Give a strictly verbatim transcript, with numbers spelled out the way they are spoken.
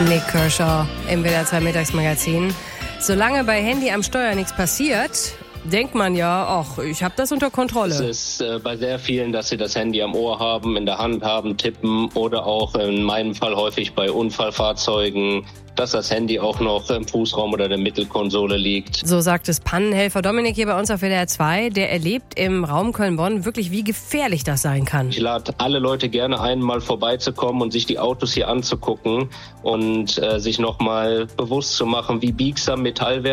Nick Kershaw im W D R zwei Mittagsmagazin. Solange bei Handy am Steuer nichts passiert, denkt man ja, ach, ich habe das unter Kontrolle. Es ist äh, bei sehr vielen, dass sie das Handy am Ohr haben, in der Hand haben, tippen oder auch in meinem Fall häufig bei Unfallfahrzeugen, dass das Handy auch noch im Fußraum oder der Mittelkonsole liegt. So sagt es Pannenhelfer Dominik hier bei uns auf W D R zwei. Der erlebt im Raum Köln-Bonn wirklich, wie gefährlich das sein kann. Ich lade alle Leute gerne ein, mal vorbeizukommen und sich die Autos hier anzugucken und äh, sich nochmal bewusst zu machen, wie biegsam Metallwerk